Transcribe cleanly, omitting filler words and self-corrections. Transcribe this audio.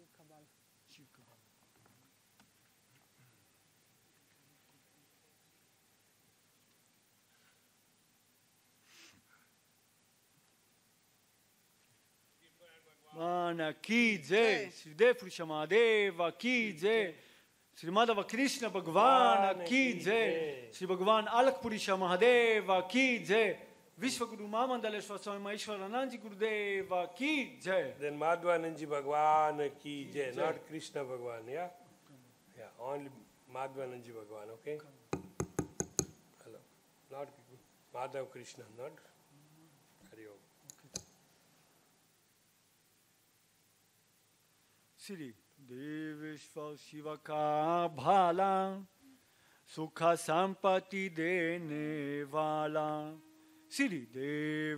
भगवान की जय, श्री देव पुरुष महादेव की जय, श्री माधव कृष्ण भगवान की जय, श्री भगवान अलख पुरुष महादेव की जय, विश्व गुरु महामंडलेश्वर स्वामी महेश्वरानंद जी गुरुदेव की जय. Then Madhvanand ji Bhagwan ki jai, not Krishna Bhagwan, yeah? Yeah, only Madhvanand ji Bhagwan, okay? Hello. Not Madhav Krishna, not Hari Om. Shri देवेश्वर शिव का भाला, सुख संपत्ति देने वाला, श्री देव